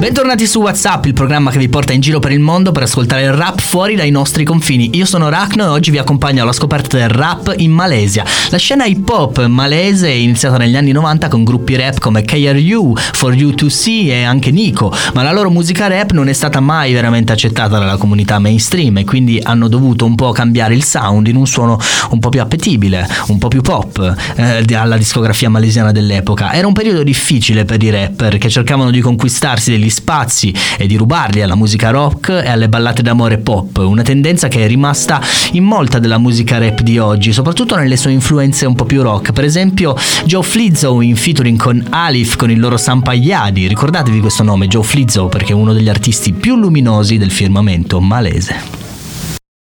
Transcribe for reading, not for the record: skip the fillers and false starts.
Bentornati su WhatsApp, il programma che vi porta in giro per il mondo per ascoltare il rap fuori dai nostri confini. Io sono Rachno e oggi vi accompagno alla scoperta del rap in Malesia. La scena hip hop malese è iniziata negli anni 90 con gruppi rap come KRU, For You To See e anche Nico, ma la loro musica rap non è stata mai veramente accettata dalla comunità mainstream e quindi hanno dovuto un po' cambiare il sound in un suono un po' più appetibile, un po' più pop alla discografia malesiana dell'epoca. Era un periodo difficile per i rapper che cercavano di conquistarsi degli spazi e di rubarli alla musica rock e alle ballate d'amore pop, una tendenza che è rimasta in molta della musica rap di oggi, soprattutto nelle sue influenze un po' più rock. Per esempio Joe Flizzo in featuring con Alif con il loro Sampayadi. Ricordatevi questo nome, Joe Flizzo, perché è uno degli artisti più luminosi del firmamento malese.